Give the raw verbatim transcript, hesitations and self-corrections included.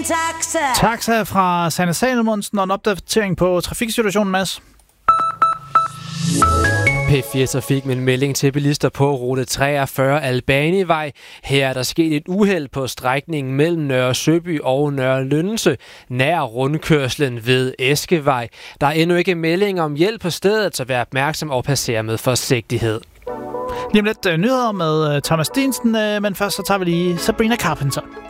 taxa. Taxa fra Sanne Salomonsen og en opdatering på trafiksituationen, Mads. P fire Trafik med en melding til bilister på rute treogfyrre Albanivej. Her er der sket et uheld på strækningen mellem Nørre Søby og Nørre Lønse, nær rundkørslen ved Eskevej. Der er endnu ikke melding om hjælp på stedet, så vær opmærksom og passer med forsigtighed. Lige om lidt uh, nyheder med uh, Thomas Diensen, uh, men først så tager vi lige Sabrina Carpenter.